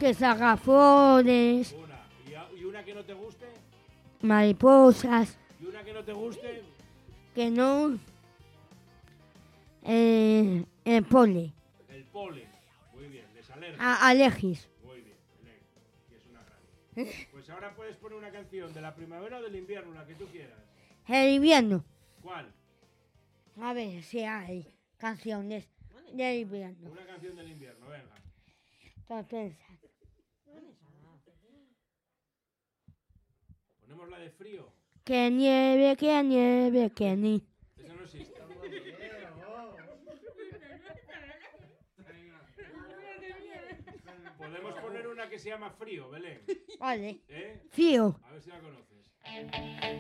Que salga flores, Una. ¿Y una que no te guste? mariposas, ¿Y una que no te guste? que no... el polen, El polen. Muy bien, les alergia. alergias. Muy bien, Belén. Y es una gran. Pues ahora puedes poner una canción de la primavera o del invierno, la que tú quieras. El invierno. ¿Cuál? A ver si hay canciones del invierno. Una canción del invierno, venga. Entonces, Ponemos la de frío. que nieve, que nieve, que ni. Esa no existe. Podemos poner una que se llama Frío, Belén. Vale. ¿Eh? Frío. A ver si la conoces.